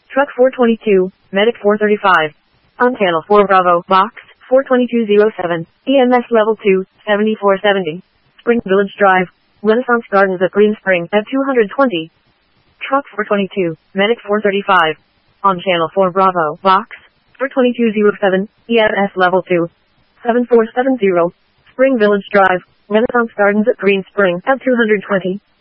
Truck 422, Medic 435. On channel 4 Bravo, Box 42207, EMS level 2, 7470. Spring Village Drive, Renaissance Gardens at Green Spring at 220. Truck 422, Medic 435. On channel 4 Bravo, Box 42207, EMS level 2, 7470. Spring Village Drive, Renaissance Gardens at Green Spring at 220.